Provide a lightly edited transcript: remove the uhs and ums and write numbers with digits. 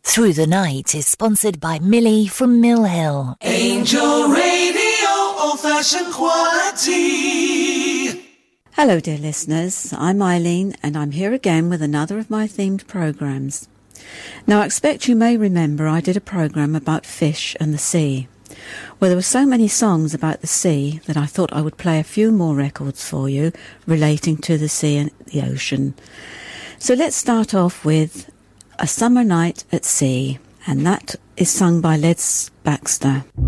Through the Night is sponsored by Millie from Mill Hill. Angel Radio, old-fashioned quality. Hello dear listeners, I'm Eileen and I'm here again with another of my themed programmes. Now I expect you may remember I did a programme about fish and the sea. Well, there were so many songs about the sea that I thought I would play a few more records for you relating to the sea and the ocean. So let's start off with A Summer Night at Sea, and that is sung by Les Baxter.